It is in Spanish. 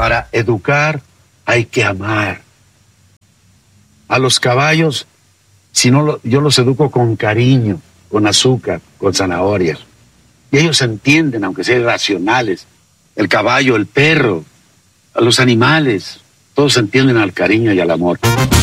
Para educar hay que amar. A los caballos, si no yo los educo con cariño, con azúcar, con zanahorias. Y ellos entienden, aunque sean irracionales. El caballo, el perro, a los animales, todos entienden al cariño y al amor.